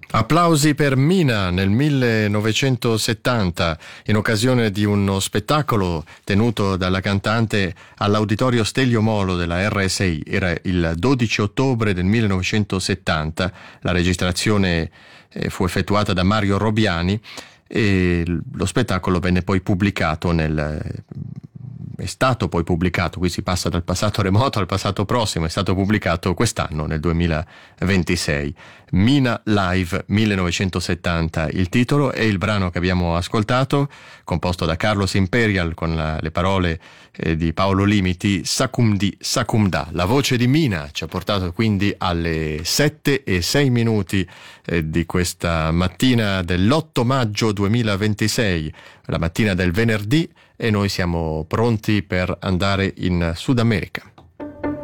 Applausi per Mina nel 1970 in occasione di uno spettacolo tenuto dalla cantante all'Auditorio Stelio Molo della RSI. Era il 12 ottobre del 1970, la registrazione fu effettuata da Mario Robiani e lo spettacolo venne poi pubblicato è stato poi pubblicato, qui si passa dal passato remoto al passato prossimo, è stato pubblicato quest'anno nel 2026. Mina Live 1970 il titolo, e il brano che abbiamo ascoltato, composto da Carlos Imperial con le parole di Paolo Limiti, Sacumdi Sacumda. La voce di Mina ci ha portato quindi alle 7:06 di questa mattina dell'8 maggio 2026, la mattina del venerdì, e noi siamo pronti per andare in Sud America.